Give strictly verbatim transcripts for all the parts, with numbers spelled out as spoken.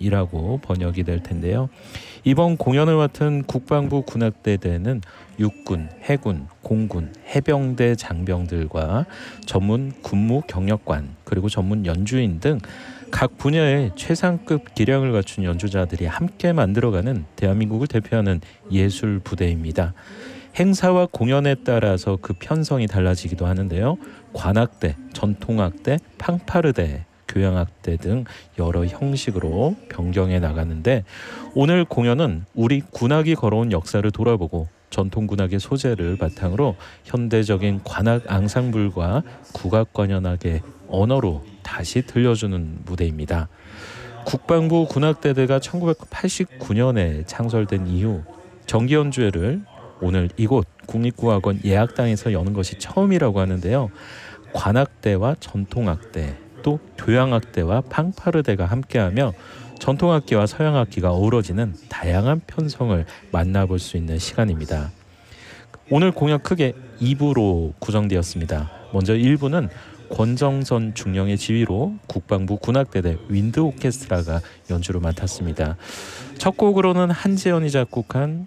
공연이라고 번역이 될 텐데요. 이번 공연을 맡은 국방부 군악대대는 육군, 해군, 공군, 해병대 장병들과 전문 군무 경력관 그리고 전문 연주인 등 각 분야의 최상급 기량을 갖춘 연주자들이 함께 만들어가는 대한민국을 대표하는 예술 부대입니다. 행사와 공연에 따라서 그 편성이 달라지기도 하는데요. 관악대, 전통악대, 팡파르대, 교향악대 등 여러 형식으로 변경해 나가는데 오늘 공연은 우리 군악이 걸어온 역사를 돌아보고 전통군악의 소재를 바탕으로 현대적인 관악 앙상블과 국악관현악의 언어로 다시 들려주는 무대입니다. 국방부 군악대대가 천구백팔십구 년에 창설된 이후 정기 연주회를 오늘 이곳 국립국악원 예악당에서 여는 것이 처음이라고 하는데요. 관악대와 전통악대 또 교향악대와 팡파르대가 함께하며 전통악기와 서양악기가 어우러지는 다양한 편성을 만나볼 수 있는 시간입니다. 오늘 공연 크게 이 부로 구성되었습니다. 먼저 일 부는 권정선 중령의 지휘로 국방부 군악대대 윈드 오케스트라가 연주를 맡았습니다. 첫 곡으로는 한재현이 작곡한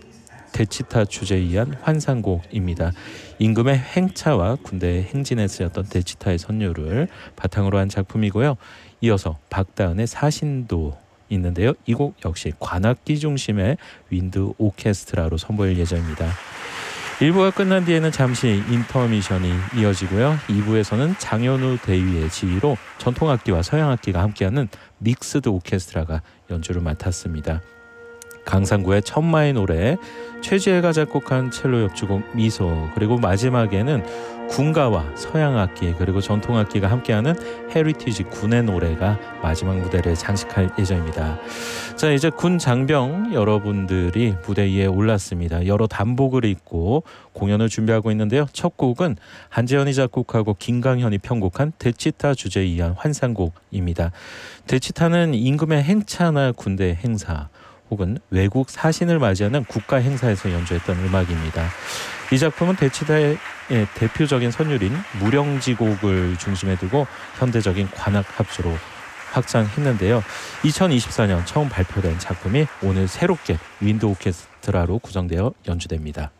데치타 주제에 의한 환상곡입니다. 임금의 행차와 군대에 행진에 쓰였던 데치타의 선율을 바탕으로 한 작품이고요. 이어서 박다은의 사신도 있는데요. 이 곡 역시 관악기 중심의 윈드 오케스트라로 선보일 예정입니다. 일 부가 끝난 뒤에는 잠시 인터미션이 이어지고요. 이 부에서는 장현우 대위의 지휘로 전통악기와 서양악기가 함께하는 믹스드 오케스트라가 연주를 맡았습니다. 강상구의 천마의 노래, 최지혜가 작곡한 첼로 협주곡 미소, 그리고 마지막에는 군가와 서양악기 그리고 전통악기가 함께하는 헤리티지 군의 노래가 마지막 무대를 장식할 예정입니다. 자, 이제 군 장병 여러분들이 무대 위에 올랐습니다. 여러 단복을 입고 공연을 준비하고 있는데요. 첫 곡은 한재현이 작곡하고 김강현이 편곡한 데치타 주제에 의한 환상곡입니다. 데치타는 임금의 행차나 군대 행사 혹은 외국 사신을 맞이하는 국가 행사에서 연주했던 음악입니다. 이 작품은 데치타의 대표적인 선율인 무령지곡을 중심에 두고 현대적인 관악 합주로 확장했는데요. 이천이십사 년 처음 발표된 작품이 오늘 새롭게 윈드 오케스트라로 구성되어 연주됩니다.